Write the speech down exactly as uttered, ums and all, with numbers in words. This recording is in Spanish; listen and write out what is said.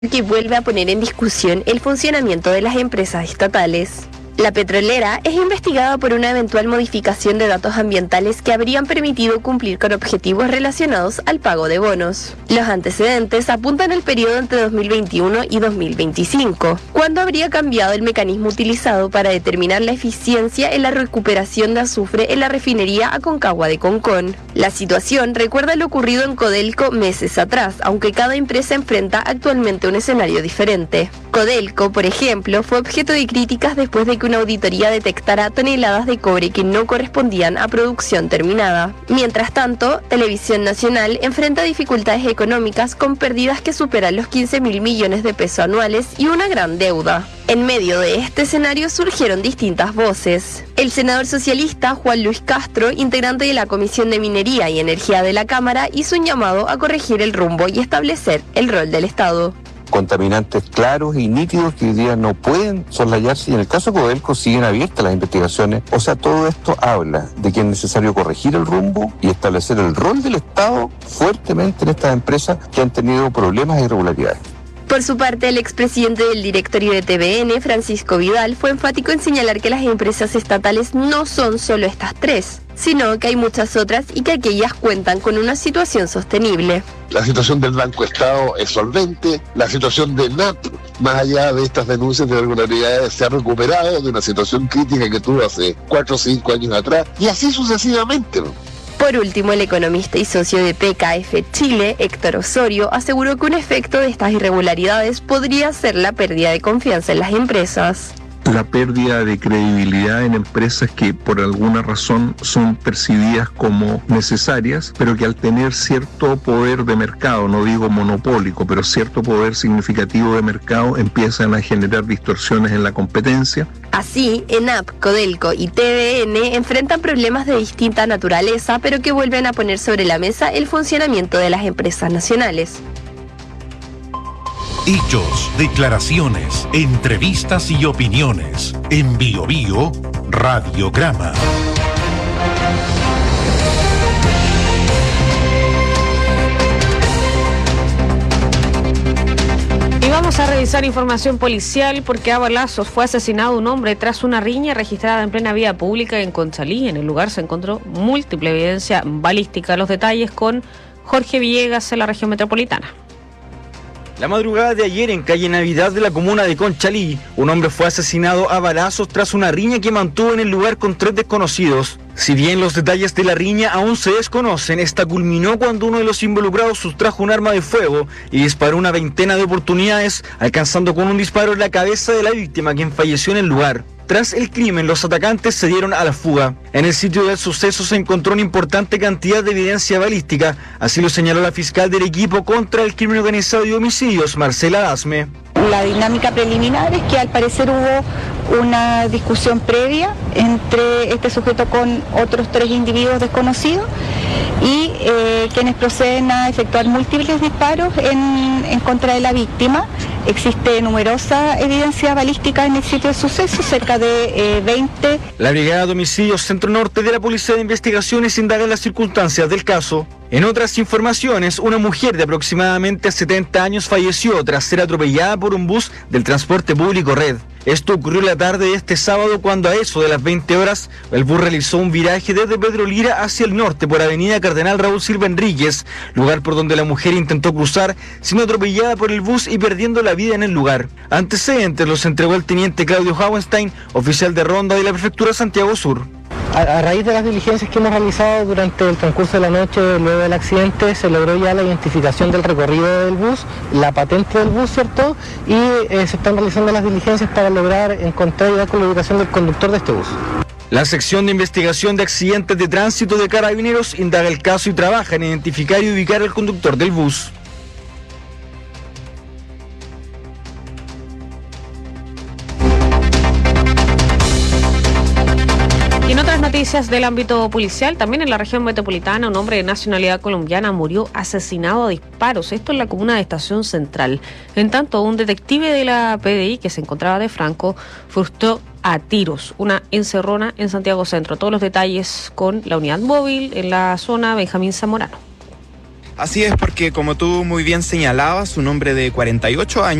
que vuelve a poner en discusión el funcionamiento de las empresas estatales. La petrolera es investigada por una eventual modificación de datos ambientales que habrían permitido cumplir con objetivos relacionados al pago de bonos. Los antecedentes apuntan al periodo entre dos mil veintiuno y dos mil veinticinco, cuando habría cambiado el mecanismo utilizado para determinar la eficiencia en la recuperación de azufre en la refinería Aconcagua de Concón. La situación recuerda lo ocurrido en Codelco meses atrás, aunque cada empresa enfrenta actualmente un escenario diferente. Codelco, por ejemplo, fue objeto de críticas después de que una auditoría detectara toneladas de cobre que no correspondían a producción terminada. Mientras tanto, Televisión Nacional enfrenta dificultades económicas con pérdidas que superan los quince mil millones de pesos anuales y una gran deuda. En medio de este escenario surgieron distintas voces. El senador socialista Juan Luis Castro, integrante de la Comisión de Minería y Energía de la Cámara, hizo un llamado a corregir el rumbo y establecer el rol del Estado. Contaminantes claros y nítidos que hoy día no pueden soslayarse, y en el caso de Codelco siguen abiertas las investigaciones. O sea, todo esto habla de que es necesario corregir el rumbo y establecer el rol del Estado fuertemente en estas empresas que han tenido problemas e irregularidades. Por su parte, el expresidente del directorio de T V N, Francisco Vidal, fue enfático en señalar que las empresas estatales no son solo estas tres, sino que hay muchas otras y que aquellas cuentan con una situación sostenible. La situación del Banco Estado es solvente, la situación de N A P, más allá de estas denuncias de irregularidades, se ha recuperado de una situación crítica que tuvo hace cuatro o cinco años atrás, y así sucesivamente. Por último, el economista y socio de P K F Chile, Héctor Osorio, aseguró que un efecto de estas irregularidades podría ser la pérdida de confianza en las empresas. La pérdida de credibilidad en empresas que por alguna razón son percibidas como necesarias, pero que al tener cierto poder de mercado, no digo monopólico, pero cierto poder significativo de mercado, empiezan a generar distorsiones en la competencia. Así, ENAP, Codelco y T V N enfrentan problemas de distinta naturaleza, pero que vuelven a poner sobre la mesa el funcionamiento de las empresas nacionales. Hechos, declaraciones, entrevistas y opiniones. En Bio Bio, Radiograma. Y vamos a revisar información policial porque a balazos fue asesinado un hombre tras una riña registrada en plena vía pública en Conchalí. En el lugar se encontró múltiple evidencia balística. Los detalles con Jorge Villegas en la región metropolitana. La madrugada de ayer, en calle Navidad de la comuna de Conchalí, un hombre fue asesinado a balazos tras una riña que mantuvo en el lugar con tres desconocidos. Si bien los detalles de la riña aún se desconocen, esta culminó cuando uno de los involucrados sustrajo un arma de fuego y disparó una veintena de oportunidades, alcanzando con un disparo en la cabeza de la víctima, quien falleció en el lugar. Tras el crimen, los atacantes se dieron a la fuga. En el sitio del suceso se encontró una importante cantidad de evidencia balística, así lo señaló la fiscal del equipo contra el crimen organizado y homicidios, Marcela Dasme. La dinámica preliminar es que al parecer hubo una discusión previa entre este sujeto con otros tres individuos desconocidos y eh, quienes proceden a efectuar múltiples disparos en, en contra de la víctima. Existe numerosa evidencia balística en el sitio del suceso, cerca de eh, veinte. La Brigada de Homicidios Centro Norte de la Policía de Investigaciones indaga en las circunstancias del caso. En otras informaciones, una mujer de aproximadamente setenta años falleció tras ser atropellada por un bus del transporte público Red. Esto ocurrió la tarde de este sábado cuando a eso de las veinte horas el bus realizó un viraje desde Pedro Lira hacia el norte por avenida Cardenal Raúl Silva Enríquez, lugar por donde la mujer intentó cruzar siendo atropellada por el bus y perdiendo la vida en el lugar. Antecedentes los entregó el teniente Claudio Hauenstein, oficial de ronda de la Prefectura Santiago Sur. A, a raíz de las diligencias que hemos realizado durante el transcurso de la noche luego del accidente, se logró ya la identificación del recorrido del bus, la patente del bus, ¿cierto? Y eh, se están realizando las diligencias para lograr encontrar y dar con la ubicación del conductor de este bus. La sección de investigación de accidentes de tránsito de Carabineros indaga el caso y trabaja en identificar y ubicar al conductor del bus. Y en otras noticias del ámbito policial, también en la región metropolitana, un hombre de nacionalidad colombiana murió asesinado a disparos, esto en la comuna de Estación Central. En tanto, un detective de la P D I que se encontraba de Franco frustró a tiros una encerrona en Santiago Centro. Todos los detalles con la unidad móvil en la zona Benjamín Zamorano. Así es, porque como tú muy bien señalabas, un hombre de cuarenta y ocho años